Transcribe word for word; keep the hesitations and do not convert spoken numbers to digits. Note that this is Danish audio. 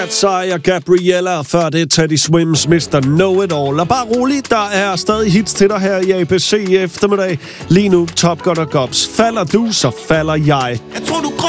Så er jeg Gabriella, før det er Teddy Swims mister Know-It-All. Og bare rolig, der er stadig hits til dig her i A B C i eftermiddag. Lige nu, Top Gun og Gobs. Falder du, så falder jeg. Jeg tror, du